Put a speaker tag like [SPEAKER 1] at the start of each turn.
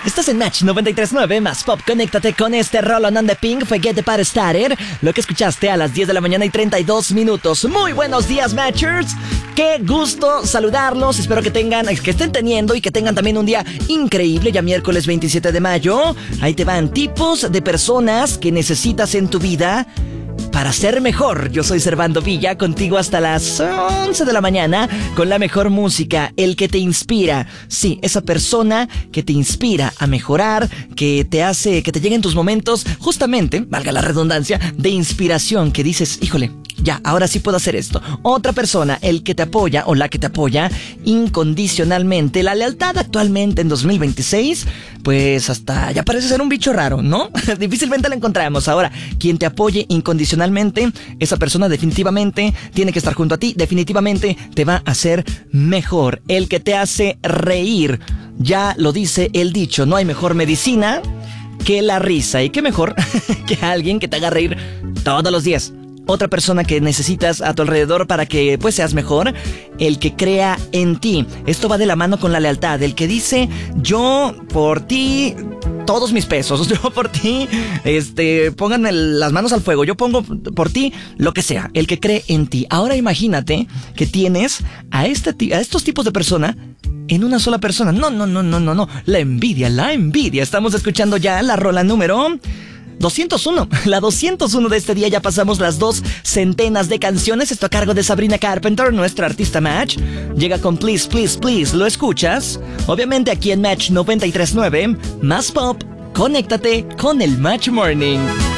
[SPEAKER 1] Estás en Match 93.9 más Pop. Conéctate con este Roll on the Pink. Fue Get the Party Started. Lo que escuchaste a las 10 de la mañana y 32 minutos. Muy buenos días, Matchers. Qué gusto saludarlos. Espero que estén teniendo y que tengan también un día increíble. Ya miércoles 27 de mayo. Ahí te van tipos de personas que necesitas en tu vida para ser mejor. Yo soy Servando Villa, contigo hasta las 11 de la mañana con la mejor música, el que te inspira. Sí, esa persona que te inspira a mejorar, que te hace que te lleguen tus momentos, justamente, valga la redundancia, de inspiración, que dices, híjole, ya, ahora sí puedo hacer esto. Otra persona, el que te apoya o la que te apoya incondicionalmente. La lealtad actualmente en 2026, pues hasta ya parece ser un bicho raro, ¿no? Difícilmente la encontramos. Ahora, quien te apoye incondicionalmente, esa persona definitivamente tiene que estar junto a ti, definitivamente te va a hacer mejor. El que te hace reír, ya lo dice el dicho, no hay mejor medicina que la risa. Y qué mejor que alguien que te haga reír todos los días. Otra persona que necesitas a tu alrededor para que pues seas mejor, el que crea en ti. Esto va de la mano con la lealtad. El que dice, yo por ti todos mis pesos, yo por ti, pónganme las manos al fuego, yo pongo por ti lo que sea. El que cree en ti. Ahora imagínate que tienes a estos tipos de persona en una sola persona. No. La envidia. Estamos escuchando ya la rola número 201, la 201 de este día. Ya pasamos las 200 de canciones. Esto a cargo de Sabrina Carpenter, nuestra artista Match. Llega con Please, Please, Please. ¿Lo escuchas? Obviamente aquí en Match 93.9, más Pop. Conéctate con el Match Morning.